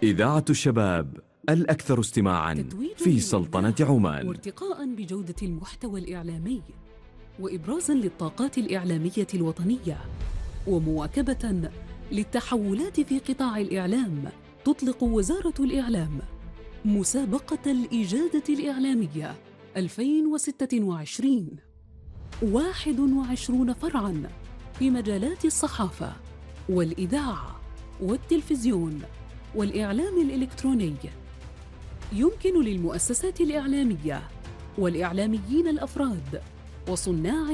إذاعة الشباب الأكثر استماعاً في سلطنة عمان، وارتقاء بجودة المحتوى الإعلامي، وإبرازاً للطاقات الإعلامية الوطنية، ومواكبة للتحولات في قطاع الإعلام. تطلق وزارة الإعلام مسابقة الإجادة الإعلامية 2026، 21 فرعاً في مجالات الصحافة والإذاعة والتلفزيون والإعلام الإلكتروني. يمكن للمؤسسات الإعلامية والإعلاميين الأفراد وصناع